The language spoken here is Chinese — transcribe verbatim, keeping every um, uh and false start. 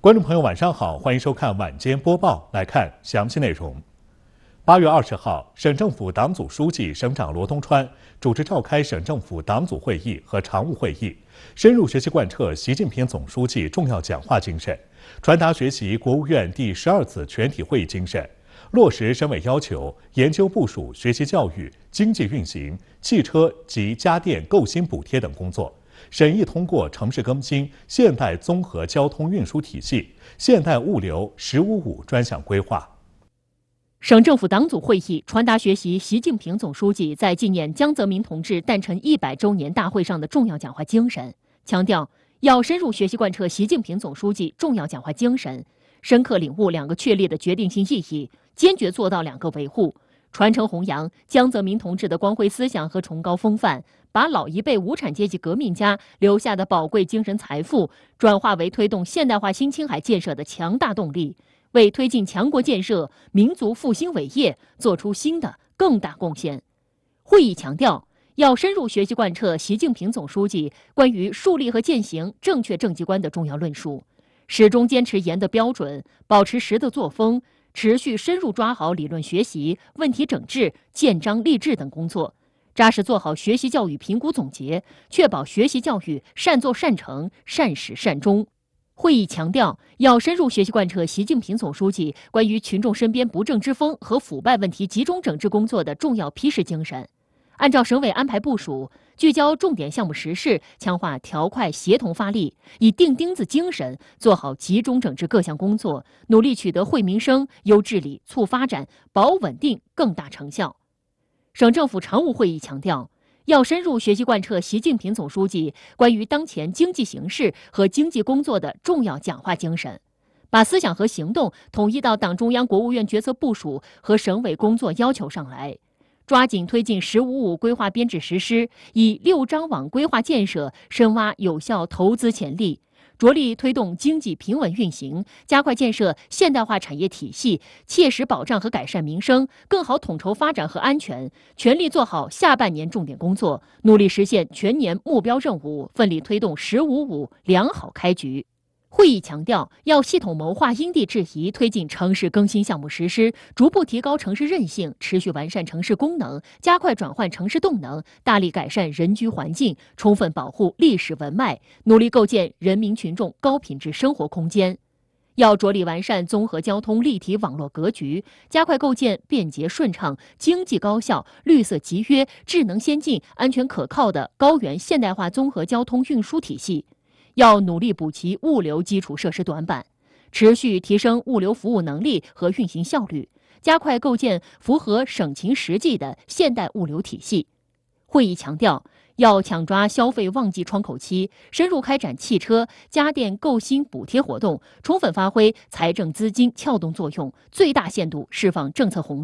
观众朋友，晚上好，欢迎收看晚间播报。来看详细内容。八月二十号，省政府党组书记、省长罗东川主持召开省政府党组会议和常务会议，深入学习贯彻习近平总书记重要讲话精神，传达学习国务院第十二次全体会议精神，落实省委要求，研究部署学习教育、经济运行、汽车及家电购新补贴等工作。审议通过城市更新现代综合交通运输体系、现代物流“十五五”专项规划。 省政府党组会议传达学习习近平总书记在纪念江泽民同志诞辰一百周年大会上的重要讲话精神，强调要深入学习贯彻习近平总书记重要讲话精神，深刻领悟两个确立的决定性意义，坚决做到两个维护，传承弘扬江泽民同志的光辉思想和崇高风范，把老一辈无产阶级革命家留下的宝贵精神财富转化为推动现代化新青海建设的强大动力，为推进强国建设、民族复兴伟业做出新的更大贡献。会议强调，要深入学习贯彻习近平总书记关于树立和践行正确政绩观的重要论述，始终坚持严的标准，保持实的作风，持续深入抓好理论学习、问题整治、建章立制等工作，扎实做好学习教育评估总结，确保学习教育善作善成、善始善终。会议强调，要深入学习贯彻习近平总书记关于群众身边不正之风和腐败问题集中整治工作的重要批示精神，按照省委安排部署，聚焦重点项目实事，强化条块协同发力，以钉钉子精神做好集中整治各项工作，努力取得惠民生、优治理、促发展、保稳定更大成效。省政府常务会议强调，要深入学习贯彻习近平总书记关于当前经济形势和经济工作的重要讲话精神，把思想和行动统一到党中央、国务院决策部署和省委工作要求上来，抓紧推进“十五五”规划编制实施，以六张网规划建设深挖有效投资潜力，着力推动经济平稳运行，加快建设现代化产业体系，切实保障和改善民生，更好统筹发展和安全，全力做好下半年重点工作，努力实现全年目标任务，奋力推动“十五五”良好开局。会议强调，要系统谋划因地制宜推进城市更新项目实施，逐步提高城市韧性，持续完善城市功能，加快转换城市动能，大力改善人居环境，充分保护历史文脉，努力构建人民群众高品质生活空间。要着力完善综合交通立体网络格局，加快构建便捷顺畅、经济高效、绿色集约、智能先进、安全可靠的高原现代化综合交通运输体系。要努力补齐物流基础设施短板，持续提升物流服务能力和运行效率，加快构建符合省情实际的现代物流体系。会议强调，要抢抓消费旺季窗口期，深入开展汽车、家电购新补贴活动，充分发挥财政资金撬动作用，最大限度释放政策红利。